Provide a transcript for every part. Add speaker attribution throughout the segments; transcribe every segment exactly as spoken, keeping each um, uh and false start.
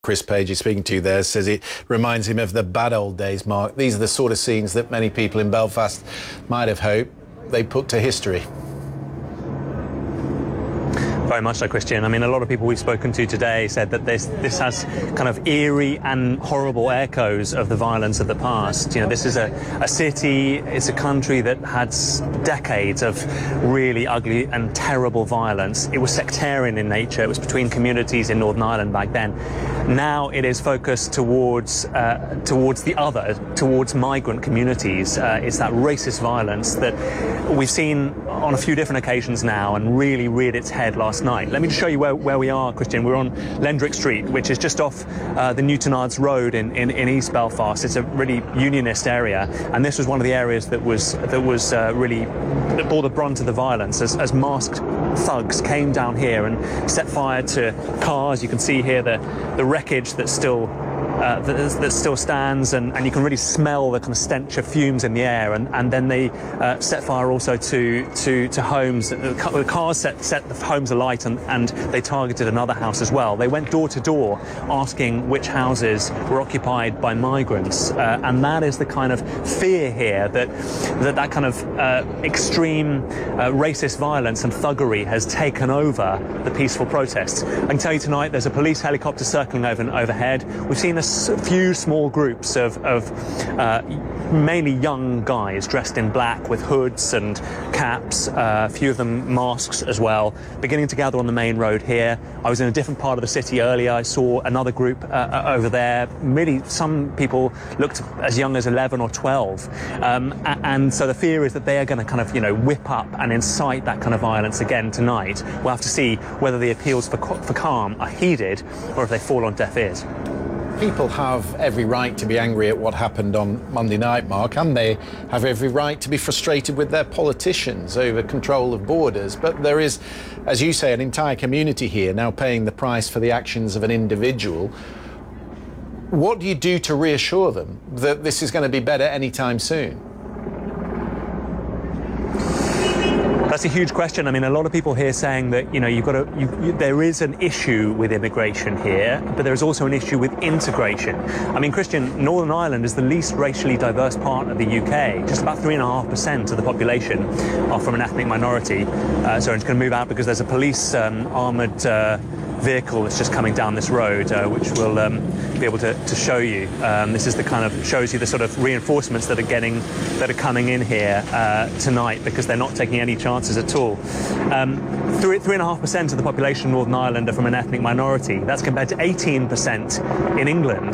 Speaker 1: Chris Page is speaking to you there says it reminds him of the bad old days, Mark. These are the sort of scenes that many people in Belfast might have hoped they put to history.
Speaker 2: Very much so, Christian. I mean, a lot of people we've spoken to today said that this this has kind of eerie and horrible echoes of the violence of the past. You know, this is a, a city, it's a country that had decades of really ugly and terrible violence. It was sectarian in nature. It was between communities in Northern Ireland back then. Now it is focused towards uh, towards the other, towards migrant communities. Uh, it's that racist violence that we've seen on a few different occasions now and really reared its head last night. Let me just show you where, where we are, Christian. We're on Lendrick Street, which is just off uh, the Newtonards Road in, in, in East Belfast. It's a really unionist area, and this was one of the areas that was that was uh, really that bore the brunt of the violence as, as masked thugs came down here and set fire to cars. You can see here the the wreckage that's still Uh, that, that still stands, and, and you can really smell the kind of stench of fumes in the air. And, and then they uh, set fire also to to, to homes. The cars set, set the homes alight, and, and they targeted another house as well. They went door to door asking which houses were occupied by migrants, uh, and that is the kind of fear here that that, that kind of uh, extreme uh, racist violence and thuggery has taken over the peaceful protests. I can tell you tonight there's a police helicopter circling over overhead. We've seen a few small groups of, of uh, mainly young guys dressed in black with hoods and caps, uh, a few of them masks as well, beginning to gather on the main road here. I was in a different part of the city earlier. I saw another group uh, over there. Really, some people looked as young as eleven or twelve. Um, and so the fear is that they are going to kind of, you know, whip up and incite that kind of violence again tonight. We'll have to see whether the appeals for, for calm are heeded or if they fall on deaf ears.
Speaker 1: People have every right to be angry at what happened on Monday night, Mark, and they have every right to be frustrated with their politicians over control of borders. But there is, as you say, an entire community here now paying the price for the actions of an individual. What do you do to reassure them that this is going to be better anytime soon?
Speaker 2: That's a huge question. I mean, a lot of people here saying that, you know, you've got to, you, you, there is an issue with immigration here, but there is also an issue with integration. I mean, Christian, Northern Ireland is the least racially diverse part of the U K. Just about three and a half percent of the population are from an ethnic minority. Uh, so I'm just going to move out because there's a police um, armoured uh, vehicle that's just coming down this road, uh, which will um, be able to, to show you. Um, this is the kind of, shows you the sort of reinforcements that are getting, that are coming in here uh, tonight, because they're not taking any chances at all. Um, three, three and a half percent of the population of Northern Ireland are from an ethnic minority. That's compared to eighteen percent in England.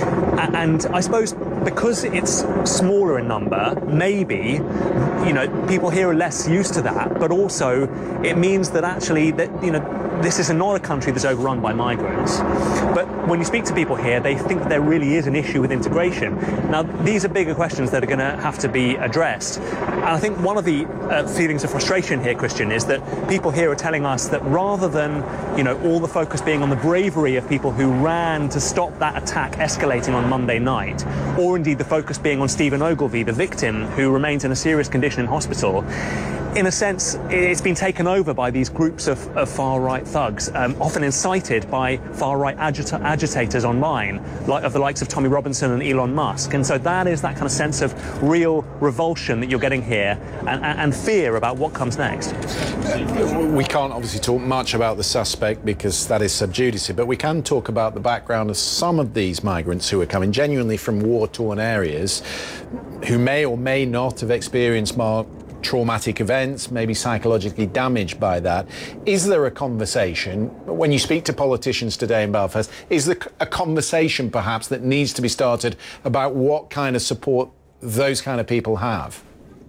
Speaker 2: And I suppose because it's smaller in number, maybe, you know, people here are less used to that, but also it means that actually that, you know, this is not a country that's overrun by migrants. But when you speak to people here, they think that there really is an issue with integration. Now, these are bigger questions that are going to have to be addressed. And I think one of the uh, feelings of frustration here, Christian, is that people here are telling us that rather than, you know, all the focus being on the bravery of people who ran to stop that attack escalating on Monday night, or indeed the focus being on Stephen Ogilvie, the victim, who remains in a serious condition in hospital, in a sense, it's been taken over by these groups of, of far-right thugs, um, often incited by far-right agita agitators online, like of the likes of Tommy Robinson and Elon Musk. And so that is that kind of sense of real revulsion that you're getting here, and, and fear about what comes next.
Speaker 1: We can't obviously talk much about the suspect because that is sub judice, but we can talk about the background of some of these migrants who are coming genuinely from war-torn areas, who may or may not have experienced more traumatic events, maybe psychologically damaged by that. Is there a conversation, when you speak to politicians today in Belfast, is there a conversation perhaps that needs to be started about what kind of support those kind of people have?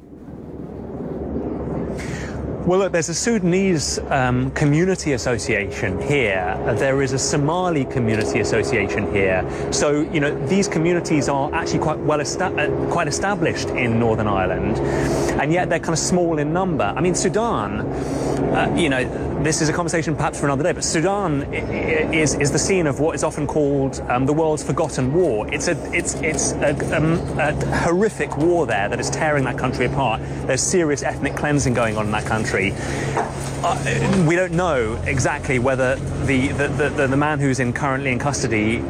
Speaker 2: Well, look, there's a Sudanese um, community association here. There is a Somali community association here. So, you know, these communities are actually quite well esta uh, quite established in Northern Ireland, and yet they're kind of small in number. I mean, Sudan, uh, you know, this is a conversation perhaps for another day, but Sudan i- i- is is the scene of what is often called um, the world's forgotten war. It's a it's it's a, um, a horrific war there that is tearing that country apart. There's serious ethnic cleansing going on in that country. Uh, we don't know exactly whether the the, the, the the man who's in currently in custody